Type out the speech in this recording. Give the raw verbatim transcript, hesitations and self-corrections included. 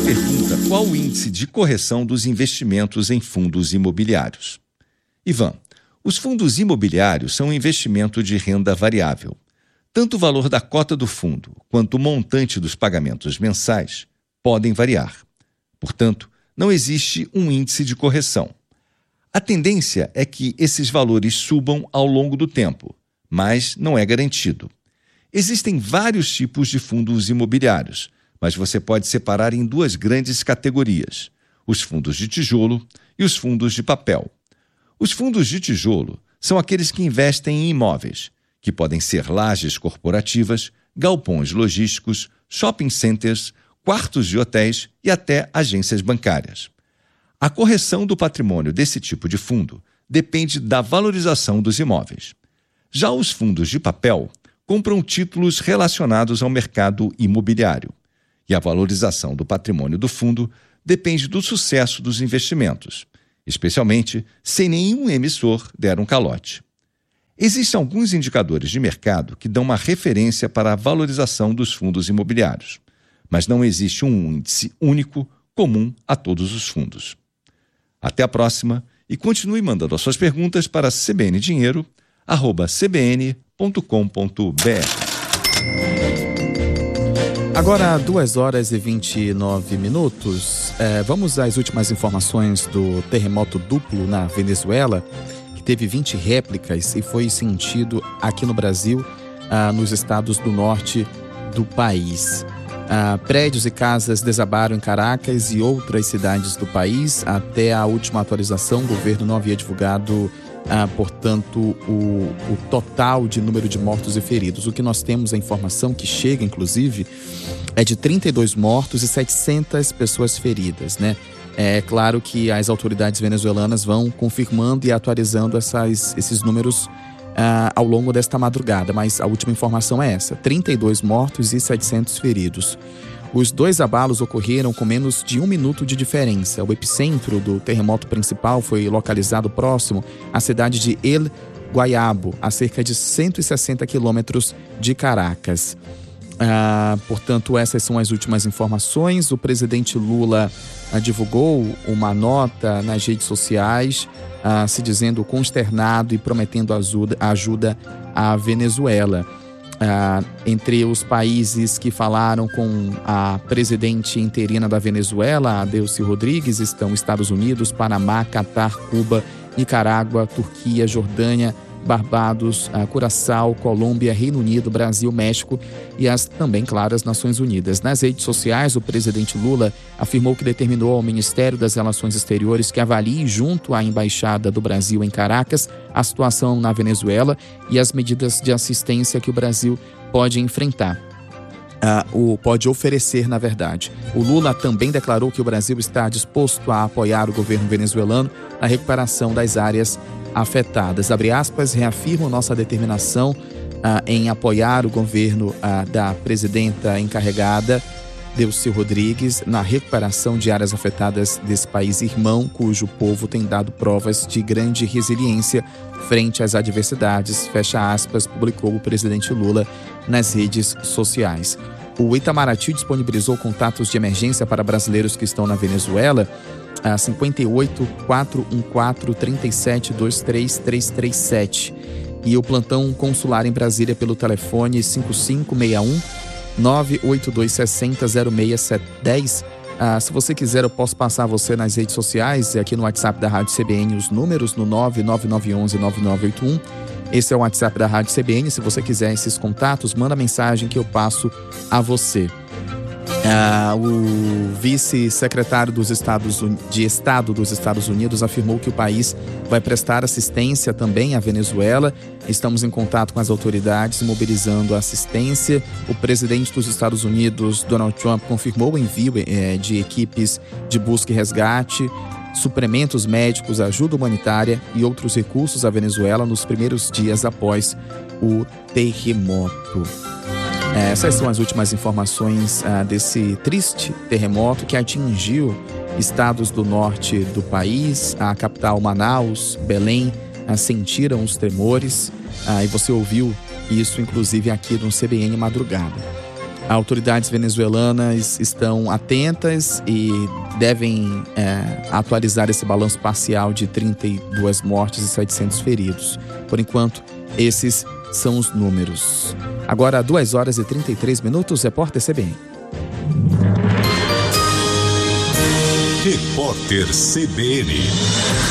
pergunta qual o índice de correção dos investimentos em fundos imobiliários. Ivan, os fundos imobiliários são um investimento de renda variável. Tanto o valor da cota do fundo quanto o montante dos pagamentos mensais podem variar. Portanto, não existe um índice de correção. A tendência é que esses valores subam ao longo do tempo, mas não é garantido. Existem vários tipos de fundos imobiliários, mas você pode separar em duas grandes categorias: os fundos de tijolo e os fundos de papel. Os fundos de tijolo são aqueles que investem em imóveis, que podem ser lajes corporativas, galpões logísticos, shopping centers, quartos de hotéis e até agências bancárias. A correção do patrimônio desse tipo de fundo depende da valorização dos imóveis. Já os fundos de papel compram títulos relacionados ao mercado imobiliário, e a valorização do patrimônio do fundo depende do sucesso dos investimentos, especialmente se nenhum emissor der um calote. Existem alguns indicadores de mercado que dão uma referência para a valorização dos fundos imobiliários, mas não existe um índice único comum a todos os fundos. Até a próxima e continue mandando as suas perguntas para c b n dinheiro arroba c b n ponto com ponto b r. Agora, duas horas e vinte e nove minutos. É, vamos às últimas informações do terremoto duplo na Venezuela, que teve vinte réplicas e foi sentido aqui no Brasil, ah, nos estados do norte do país. Ah, prédios e casas desabaram em Caracas e outras cidades do país. Até a última atualização, o governo não havia divulgado, ah, portanto, o, o total de número de mortos e feridos. O que nós temos, a informação que chega, inclusive, é de trinta e dois mortos e setecentas pessoas feridas, né? É claro que as autoridades venezuelanas vão confirmando e atualizando essas, esses números Uh, ao longo desta madrugada, mas a última informação é essa: trinta e dois mortos e setecentos feridos. Os dois abalos ocorreram com menos de um minuto de diferença. O epicentro do terremoto principal foi localizado próximo à cidade de El Guayabo, a cerca de cento e sessenta quilômetros de Caracas. Uh, portanto, essas são as últimas informações. O presidente Lula uh, divulgou uma nota nas redes sociais, uh, se dizendo consternado e prometendo ajuda, ajuda à Venezuela. Uh, entre os países que falaram com a presidente interina da Venezuela, a Delcy Rodrigues, estão Estados Unidos, Panamá, Catar, Cuba, Nicarágua, Turquia, Jordânia, Barbados, Curaçao, Colômbia, Reino Unido, Brasil, México e as também, claro, as Nações Unidas. Nas redes sociais, o presidente Lula afirmou que determinou ao Ministério das Relações Exteriores que avalie junto à Embaixada do Brasil em Caracas a situação na Venezuela e as medidas de assistência que o Brasil pode enfrentar. Uh, o, pode oferecer, na verdade. O Lula também declarou que o Brasil está disposto a apoiar o governo venezuelano na recuperação das áreas afetadas. Abre aspas, reafirmo nossa determinação uh, em apoiar o governo uh, da presidenta encarregada, Delcy Rodrigues, na recuperação de áreas afetadas desse país irmão, cujo povo tem dado provas de grande resiliência frente às adversidades, fecha aspas, publicou o presidente Lula nas redes sociais. O Itamaraty disponibilizou contatos de emergência para brasileiros que estão na Venezuela, a cinquenta e oito, quatrocentos e quatorze, trinta e sete, vinte e três, trezentos e trinta e sete. E o plantão consular em Brasília pelo telefone cinco cinco seis um, nove oito dois seis zero, zero seis sete um zero. Ah, se você quiser, eu posso passar você nas redes sociais, aqui no WhatsApp da Rádio C B N, os números no nove nove nove um um, nove nove oito um. Esse é o WhatsApp da Rádio C B N. Se você quiser esses contatos, manda mensagem que eu passo a você. Ah, o vice-secretário dos Estados, de Estado dos Estados Unidos afirmou que o país vai prestar assistência também à Venezuela. Estamos em contato com as autoridades, mobilizando a assistência. O presidente dos Estados Unidos, Donald Trump, confirmou o envio eh, de equipes de busca e resgate, suplementos médicos, ajuda humanitária e outros recursos à Venezuela nos primeiros dias após o terremoto. Essas são as últimas informações ah, desse triste terremoto que atingiu estados do norte do país. A capital Manaus, Belém, ah, sentiram os tremores ah, e você ouviu isso inclusive aqui no C B N Madrugada. autoridades venezuelanas estão atentas e devem é, atualizar esse balanço parcial de trinta e duas mortes e setecentos feridos. Por enquanto, esses são os números. Agora, duas horas e trinta e três minutos, repórter C B N. Repórter C B N.